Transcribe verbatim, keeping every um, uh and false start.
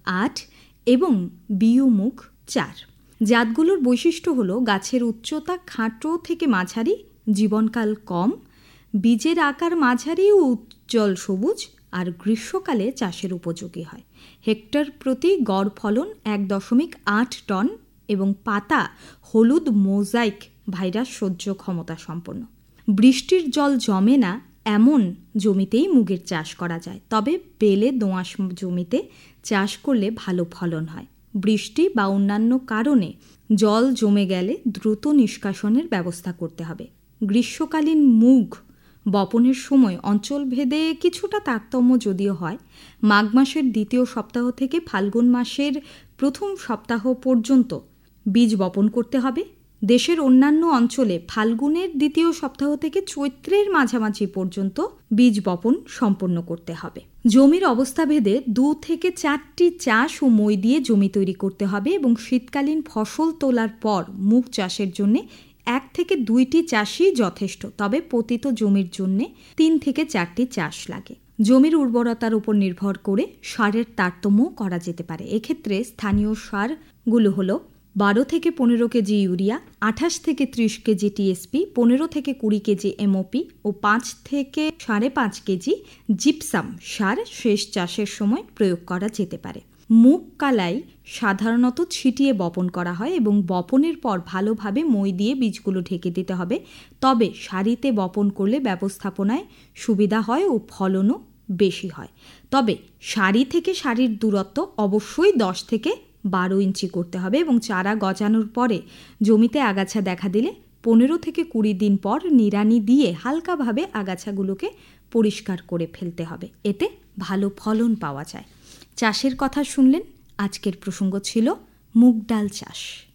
আট এবং বিউ মুগ চার। জাতগুলোর বৈশিষ্ট্য হল গাছের উচ্চতা খাটো থেকে মাঝারি, জীবনকাল কম, বীজের আকার মাঝারি ও উজ্জ্বল সবুজ, আর গ্রীষ্মকালে চাষের উপযোগী হয়। হেক্টর প্রতি গড় ফলন এক দশমিক আট টন এবং পাতা হলুদ মোজাইক ভাইরাস সহ্য ক্ষমতা সম্পন্ন। বৃষ্টির জল জমে না এমন জমিতেই মুগের চাষ করা যায়, তবে বেলে দোআঁশ জমিতে চাষ করলে ভালো ফলন হয়। বৃষ্টি বা অন্যান্য কারণে জল জমে গেলে দ্রুত নিষ্কাশনের ব্যবস্থা করতে হবে। গ্রীষ্মকালীন মুগ বপনের সময় অঞ্চলভেদে কিছুটা তারতম্য যদিও হয়। মাঘ মাসের দ্বিতীয় সপ্তাহ থেকে ফাল্গুন মাসের প্রথম সপ্তাহ পর্যন্ত বীজ বপন করতে হবে। দেশের অন্যান্য অঞ্চলে ফাল্গুনের দ্বিতীয় সপ্তাহ থেকে চৈত্রের মাঝামাঝি পর্যন্ত বীজ বপন সম্পন্ন করতে হবে। জমির অবস্থা ভেদে দু থেকে চারটি চাষ ও মই দিয়ে জমি তৈরি করতে হবে এবং শীতকালীন ফসল তোলার পর মুগ চাষের জন্য এক থেকে দুইটি চাষই যথেষ্ট, তবে পতিত জমির জন্য তিন থেকে চারটি চাষ লাগে। জমির উর্বরতার উপর নির্ভর করে সারের তারতম্য করা যেতে পারে। এক্ষেত্রে স্থানীয় সারগুলো হলো বারো থেকে পনেরো কেজি ইউরিয়া, আঠাশ থেকে ত্রিশ কেজি টিএসপি, পনেরো থেকে কুড়ি কেজি এমওপি ও পাঁচ থেকে সাড়ে পাঁচ কেজি জিপসাম সার শেষ চাষের সময় প্রয়োগ করা যেতে পারে। মুগ কালাই সাধারণত ছিটিয়ে বপন করা হয় এবং বপনের পর ভালোভাবে মই দিয়ে বীজগুলো ঢেকে দিতে হবে। তবে সারিতে বপন করলে ব্যবস্থাপনায় সুবিধা হয় ও ফলনও বেশি হয়। তবে সারি থেকে সারির দূরত্ব অবশ্যই দশ থেকে বারো ইঞ্চি করতে হবে এবং চারা গজানোর পরে জমিতে আগাছা দেখা দিলে পনেরো থেকে কুড়ি দিন পর নিড়ানি দিয়ে হালকাভাবে আগাছাগুলোকে পরিষ্কার করে ফেলতে হবে। এতে ভালো ফলন পাওয়া যায়। চাষের কথা শুনলেন। আজকের প্রসঙ্গ ছিল মুগ ডাল চাষ।